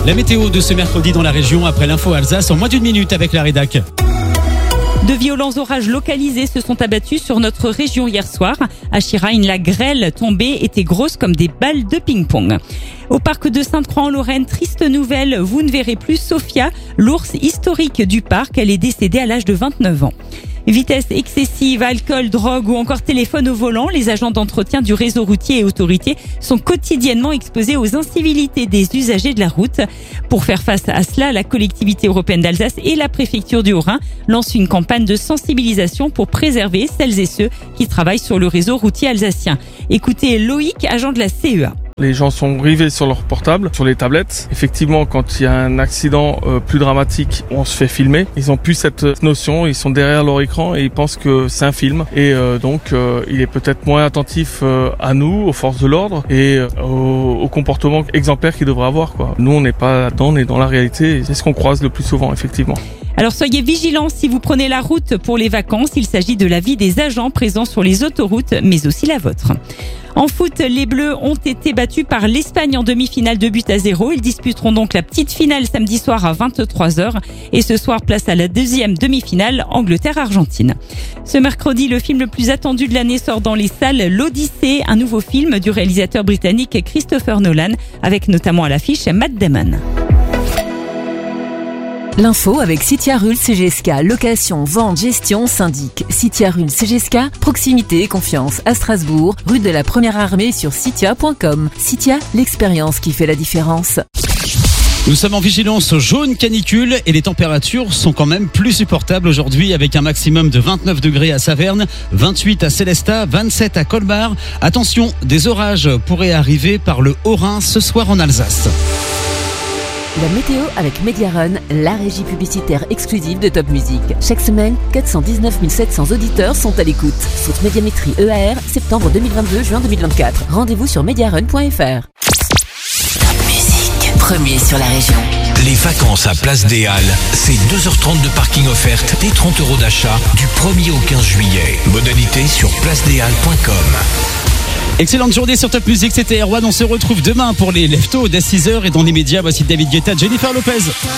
La météo de ce mercredi dans la région après l'info Alsace en moins d'une minute avec la rédac. De violents orages localisés se sont abattus sur notre région hier soir. À Chiragne, la grêle tombée était grosse comme des balles de ping-pong. Au parc de Sainte-Croix en Lorraine, triste nouvelle, vous ne verrez plus Sophia, l'ours historique du parc. Elle est décédée à l'âge de 29 ans. Vitesse excessive, alcool, drogue ou encore téléphone au volant, les agents d'entretien du réseau routier et autorités sont quotidiennement exposés aux incivilités des usagers de la route. Pour faire face à cela, la collectivité européenne d'Alsace et la préfecture du Haut-Rhin lancent une campagne de sensibilisation pour préserver celles et ceux qui travaillent sur le réseau routier alsacien. Écoutez Loïc, agent de la CEA. Les gens sont rivés sur leur portable, sur les tablettes. Effectivement, quand il y a un accident plus dramatique, on se fait filmer. Ils ont plus cette notion, ils sont derrière leur écran et ils pensent que c'est un film. Et donc, il est peut-être moins attentif à nous, aux forces de l'ordre et au comportement exemplaire qu'il devrait avoir, quoi. Nous, on n'est pas là-dedans, on est dans la réalité. C'est ce qu'on croise le plus souvent, effectivement. Alors soyez vigilants si vous prenez la route pour les vacances. Il s'agit de l'avis des agents présents sur les autoroutes, mais aussi la vôtre. En foot, les Bleus ont été battus par l'Espagne en demi-finale de 2-0. Ils disputeront donc la petite finale samedi soir à 23h. Et ce soir, place à la deuxième demi-finale, Angleterre-Argentine. Ce mercredi, le film le plus attendu de l'année sort dans les salles, L'Odyssée, un nouveau film du réalisateur britannique Christopher Nolan, avec notamment à l'affiche Matt Damon. L'info avec Citia-Rul CGSK, location, vente, gestion, syndic. Citia-Rul CGSK, proximité et confiance à Strasbourg, rue de la Première Armée sur citia.com. Citia, l'expérience qui fait la différence. Nous sommes en vigilance jaune canicule et les températures sont quand même plus supportables aujourd'hui avec un maximum de 29 degrés à Saverne, 28 à Célestat, 27 à Colmar. Attention, des orages pourraient arriver par le Haut-Rhin ce soir en Alsace. La météo avec Mediarun, la régie publicitaire exclusive de Top Music. Chaque semaine, 419 700 auditeurs sont à l'écoute. Source Médiamétrie EAR, septembre 2022, juin 2024. Rendez-vous sur mediarun.fr. Top Music, premier sur la région. Les vacances à Place des Halles, c'est 2h30 de parking offerte et 30 € d'achat du 1er au 15 juillet. Modalité sur placedeshalles.com. Excellente journée sur Top Music, c'était Erwan. On se retrouve demain pour les Leftos dès 6h et dans les médias, voici David Guetta, Jennifer Lopez.